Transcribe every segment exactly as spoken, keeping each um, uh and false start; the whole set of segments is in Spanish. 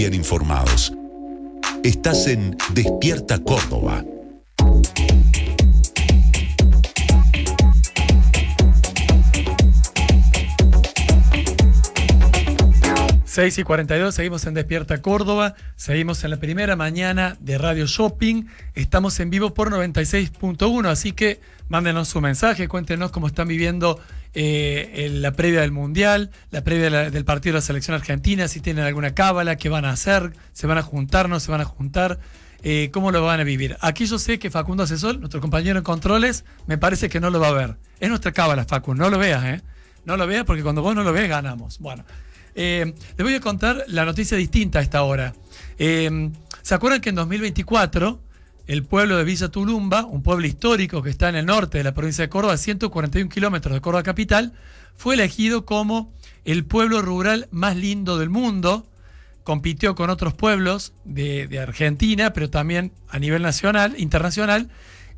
bien informados. Estás en Despierta Córdoba. seis y cuarenta y dos, seguimos en Despierta Córdoba, seguimos en la primera mañana de Radio Shopping, estamos en vivo por noventa y seis punto uno, así que mándenos su mensaje, cuéntenos cómo están viviendo eh, la previa del Mundial, la previa de la, del partido de la selección argentina, si tienen alguna cábala, qué van a hacer, se van a juntar, no se van a juntar, eh, cómo lo van a vivir. Aquí yo sé que Facundo Asesor, nuestro compañero en controles, me parece que no lo va a ver. Es nuestra cábala, Facu, no lo veas, ¿eh? No lo veas porque cuando vos no lo ves, ganamos. Bueno. Eh, les voy a contar la noticia distinta a esta hora. Eh, ¿Se acuerdan que en dos mil veinticuatro el pueblo de Villa Tulumba, un pueblo histórico que está en el norte de la provincia de Córdoba, a ciento cuarenta y un kilómetros de Córdoba capital, fue elegido como el pueblo rural más lindo del mundo? Compitió con otros pueblos de, de Argentina, pero también a nivel nacional, internacional,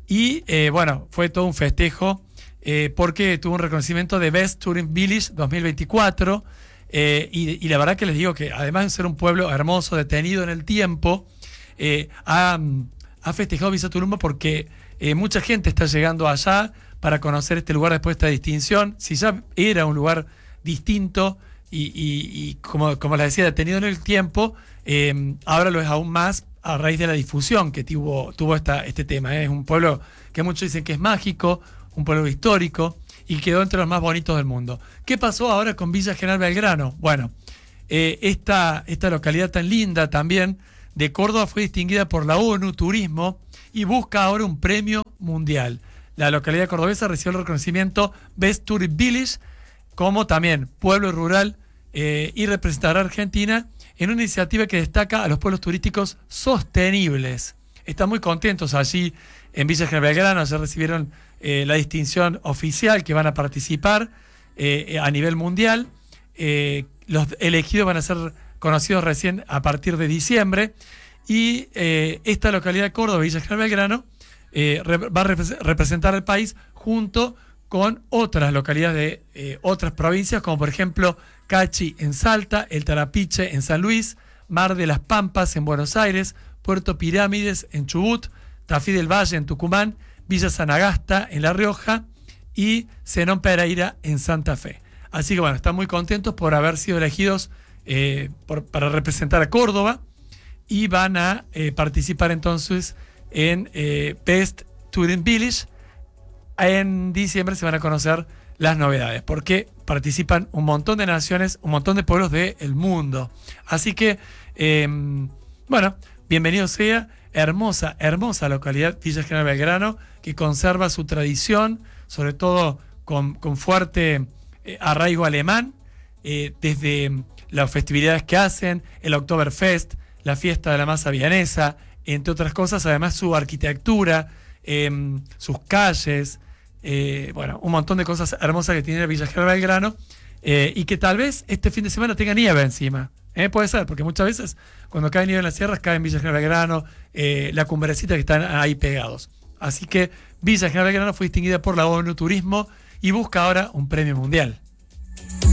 y eh, bueno, fue todo un festejo eh, porque tuvo un reconocimiento de Best Tourist Village dos mil veinticuatro. Eh, y, y la verdad que les digo que además de ser un pueblo hermoso, detenido en el tiempo, eh, ha, ha festejado Villa Tulumba porque eh, mucha gente está llegando allá para conocer este lugar después de esta distinción. Si ya era un lugar distinto y, y, y como, como les decía, detenido en el tiempo, eh, ahora lo es aún más a raíz de la difusión que tuvo, tuvo esta, este tema. ¿eh? Es un pueblo que muchos dicen que es mágico, un pueblo histórico, y quedó entre los más bonitos del mundo. ¿Qué pasó ahora con Villa General Belgrano? Bueno, eh, esta, esta localidad tan linda también de Córdoba fue distinguida por la ONU Turismo y busca ahora un premio mundial. La localidad cordobesa recibió el reconocimiento Best Tourist Village, como también pueblo rural eh, y representará a Argentina en una iniciativa que destaca a los pueblos turísticos sostenibles. Están muy contentos allí en Villa General Belgrano, ya recibieron Eh, la distinción oficial que van a participar eh, a nivel mundial. Eh, los elegidos van a ser conocidos recién a partir de diciembre y eh, esta localidad de Córdoba, Villa General Belgrano, eh, re, va a rep- representar al país junto con otras localidades de eh, otras provincias, como por ejemplo Cachi en Salta, El Tarapiche en San Luis, Mar de las Pampas en Buenos Aires, Puerto Pirámides en Chubut, Tafí del Valle en Tucumán, Villa Sanagasta en La Rioja y Zenón Pereira en Santa Fe. Así que bueno, están muy contentos por haber sido elegidos eh, por, para representar a Córdoba y van a eh, participar entonces en eh, Best Tourist Village. En diciembre se van a conocer las novedades porque participan un montón de naciones, un montón de pueblos del mundo. Así que, eh, bueno, bienvenido sea. Hermosa, hermosa localidad Villa General Belgrano, que conserva su tradición, sobre todo con, con fuerte eh, arraigo alemán, eh, desde las festividades que hacen, el Oktoberfest, la fiesta de la masa vienesa, entre otras cosas, además su arquitectura, eh, sus calles, eh, bueno, un montón de cosas hermosas que tiene Villa General Belgrano, eh, y que tal vez este fin de semana tenga nieve encima. Eh, puede ser, porque muchas veces cuando cae nieve en las sierras, cae en Villa General Belgrano, eh, la cumbrecita que están ahí pegados. Así que Villa General Belgrano fue distinguida por la ONU Turismo y busca ahora un premio mundial.